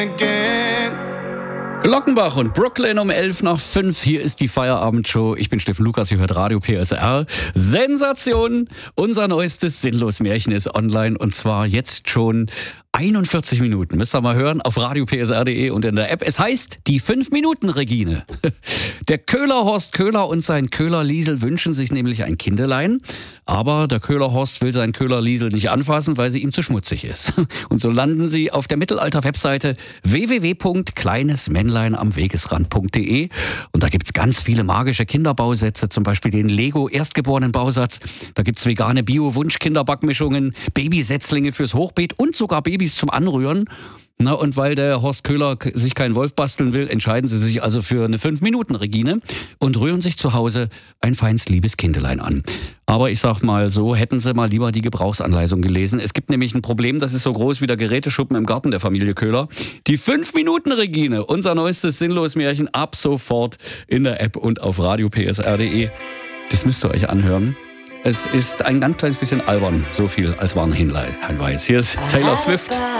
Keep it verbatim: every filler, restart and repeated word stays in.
Glockenbach und Brooklyn um elf nach fünf. Hier ist die Feierabendshow. Ich bin Steffen Lukas, ihr hört Radio P S R. Sensation! Unser neuestes Sinnlos-Märchen ist online und zwar jetzt schon einundvierzig Minuten. Müsst ihr mal hören auf radio p s r punkt d e und in der App. Es heißt die fünf Minuten Regine. Der Köhler Horst Köhler und sein Köhler Liesel wünschen sich nämlich ein Kindelein. Aber der Köhler Horst will sein Köhler Liesel nicht anfassen, weil sie ihm zu schmutzig ist. Und so landen sie auf der Mittelalter-Webseite w w w punkt kleines männlein am wegesrand punkt d e. Und da gibt's ganz viele magische Kinderbausätze, zum Beispiel den Lego-Erstgeborenen-Bausatz. Da gibt's vegane Bio-Wunsch-Kinderbackmischungen, Babysetzlinge fürs Hochbeet und sogar Babys zum Anrühren. Na, und weil der Horst Köhler sich keinen Wolf basteln will, entscheiden sie sich also für eine fünf Minuten Regine und rühren sich zu Hause ein feins liebes Kindelein an. Aber ich sag mal so, hätten sie mal lieber die Gebrauchsanleitung gelesen. Es gibt nämlich ein Problem, das ist so groß wie der Geräteschuppen im Garten der Familie Köhler. Die fünf Minuten Regine, unser neuestes Sinnlos-Märchen, ab sofort in der App und auf radio p s r punkt d e. Das müsst ihr euch anhören. Es ist ein ganz kleines bisschen albern, so viel als Warnhinweis. Hier ist Taylor Swift.